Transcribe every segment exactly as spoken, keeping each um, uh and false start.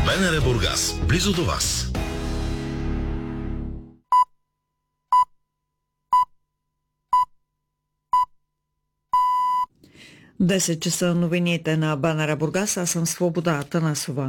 БНР Бургас, близо до вас. десет часа новините на БНР Бургас. Аз съм Свобода Атанасова.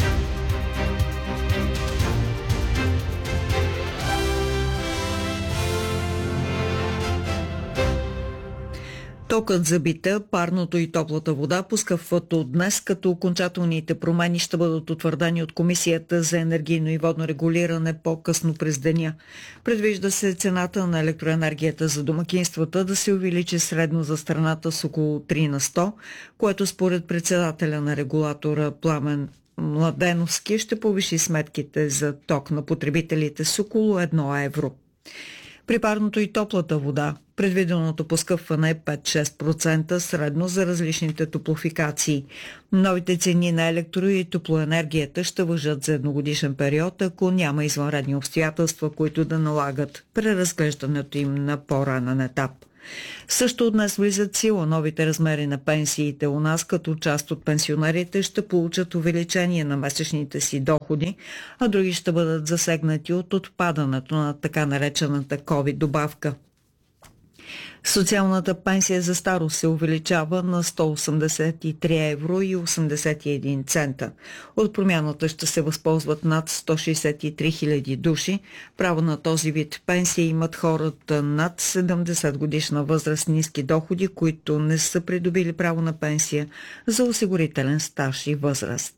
Токът за бита, парното и топлата вода поскъпват от днес, като окончателните промени ще бъдат утвърдени от Комисията за енергийно и водно регулиране по-късно през деня. Предвижда се цената на електроенергията за домакинствата да се увеличи средно за страната с около три на сто, което според председателя на регулатора Пламен Младеновски ще повиши сметките за ток на потребителите с около едно евро. При парното и топлата вода предвиденото поскъпване е пет-шест процента средно за различните топлофикации. Новите цени на електро- и топлоенергията ще важат за едногодишен период, ако няма извънредни обстоятелства, които да налагат преразглеждането им на по-ранен етап. Също от днес влизат сила новите размери на пенсиите у нас, като част от пенсионерите ще получат увеличение на месечните си доходи, а други ще бъдат засегнати от отпадането на така наречената ковид добавка. Социалната пенсия за старост се увеличава на сто осемдесет и три евро и осемдесет и един цента. От промяната ще се възползват над сто шейсет и три хиляди души. Право на този вид пенсия имат хората над седемдесет годишна възраст, ниски доходи, които не са придобили право на пенсия за осигурителен стаж и възраст.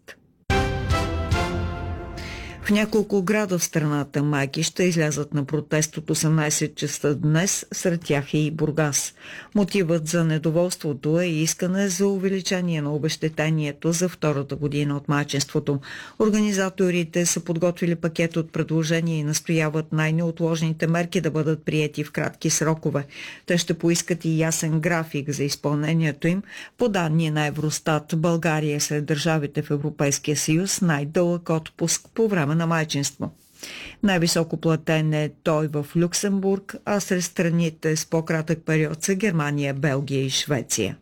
В няколко града в страната майки ще излязат на протест от осемнайсет часа днес, сред тях е и Бургас. Мотивът за недоволството е искане за увеличение на обезщетението за втората година от майчинството. Организаторите са подготвили пакет от предложения и настояват най-неотложните мерки да бъдат приети в кратки срокове. Те ще поискат и ясен график за изпълнението им. По данни на Евростат, България е сред държавите в Европейския съюз най-дълъг отпуск по време на майчинство. Най-високо платен е той в Люксембург, а сред страните с по-кратък период са Германия, Белгия и Швеция.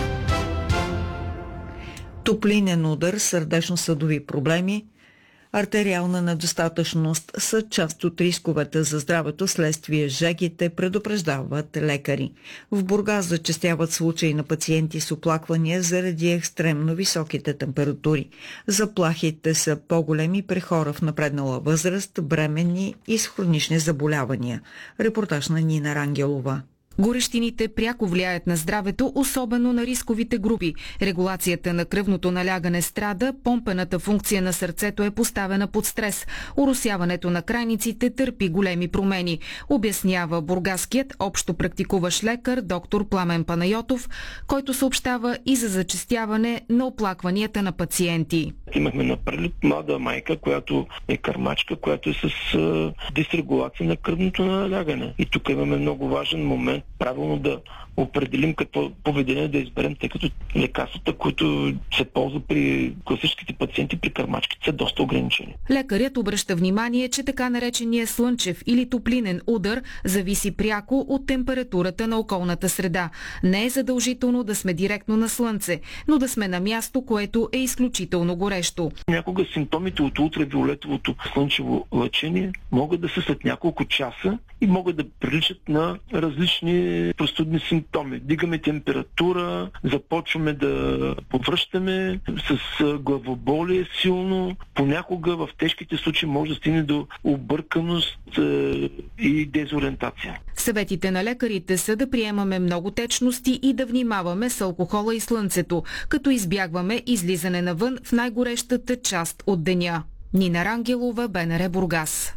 Топлинен удар, сърдечно-съдови проблеми, артериална недостатъчност са част от рисковете за здравето следствие жегите, предупреждават лекари. В Бургас зачестяват случаи на пациенти с оплаквания заради екстремно високите температури. Заплахите са по-големи при хора в напреднала възраст, бременни и с хронични заболявания. Репортаж на Нина Рангелова. Горещините пряко влияят на здравето, особено на рисковите групи. Регулацията на кръвното налягане страда, помпената функция на сърцето е поставена под стрес. Оросяването на крайниците търпи големи промени, обяснява бургаският общо практикуващ лекар доктор Пламен Панайотов, който съобщава и за зачестяване на оплакванията на пациенти. Имахме на прелит млада майка, която е кърмачка, която е с а, дисрегулация на кръвното налягане. И тук имаме много важен момент правилно да определим какво поведение да изберем, тъй като лекарствата, които се ползват при класическите пациенти, при кърмачките, са доста ограничени. Лекарят обръща внимание, че така наречения слънчев или топлинен удар зависи пряко от температурата на околната среда. Не е задължително да сме директно на слънце, но да сме на място, което е изключително горещо. Някога симптомите от ултравиолетовото слънчево лъчение могат да са след няколко часа и могат да приличат на различни простудни симптоми. Дигаме температура, започваме да повръщаме с главоболие силно. Понякога в тежките случаи може да стигне до обърканост и дезориентация. Съветите на лекарите са да приемаме много течности и да внимаваме с алкохола и слънцето, като избягваме излизане навън в най-горещата част от деня. Нина Рангелова, БНР Бургас.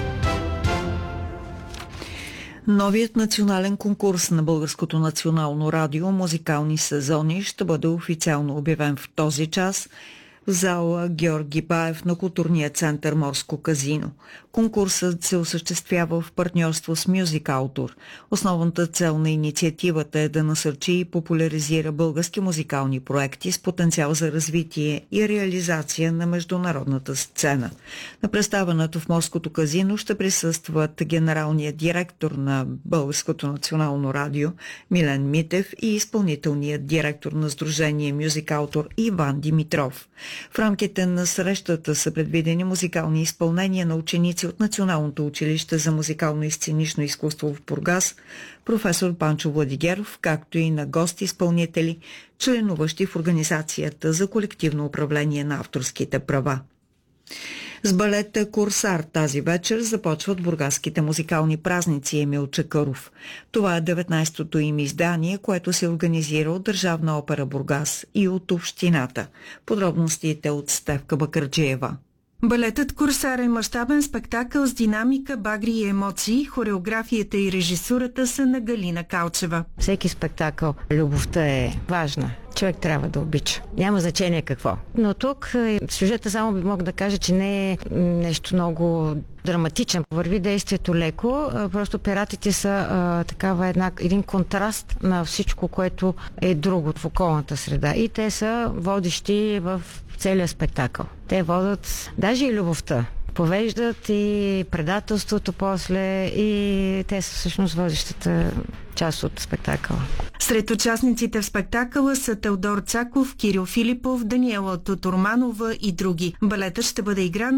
Новият национален конкурс на Българското национално радио «Музикални сезони» ще бъде официално обявен в този час в зала Георги Баев на културния център Морско казино. Конкурсът се осъществява в партньорство с Music Autor. Основната цел на инициативата е да насърчи и популяризира български музикални проекти с потенциал за развитие и реализация на международната сцена. На представянето в Морското казино ще присъстват генералният директор на Българското национално радио Милен Митев и изпълнителният директор на сдружение Music Autor Иван Димитров. В рамките на срещата са предвидени музикални изпълнения на ученици от Националното училище за музикално и сценично изкуство в Бургас, професор Панчо Владигеров, както и на гости-изпълнители, членуващи в Организацията за колективно управление на авторските права. С балета «Корсар» тази вечер започват бургаските музикални празници Емил Чакъров. Това е деветнайсетото им издание, което се организира от Държавна опера Бургас и от общината. Подробностите от Стефка Бакърджиева. Балетът «Корсар» е мащабен спектакъл с динамика, багри и емоции. Хореографията и режисурата са на Галина Калчева. Всеки спектакъл, любовта е важна. Човек трябва да обича. Няма значение какво. Но тук сюжета само би мога да кажа, че не е нещо много драматичен. Върви действието леко. Просто пиратите са а, такава една, един контраст на всичко, което е друго в околната среда. И те са водещи в целия спектакъл. Те водят даже и любовта. Повеждат и предателството после, и те са всъщност водещата част от спектакъла. Сред участниците в спектакъла са Теодор Цаков, Кирил Филипов, Даниела Тоторманова и други. Балетът ще бъде игран